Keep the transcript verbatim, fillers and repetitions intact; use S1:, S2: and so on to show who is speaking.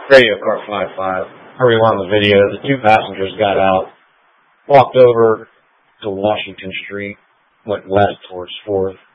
S1: Radio Car five five. I rewound the video. The two passengers got out, walked over to Washington Street, went west towards fourth.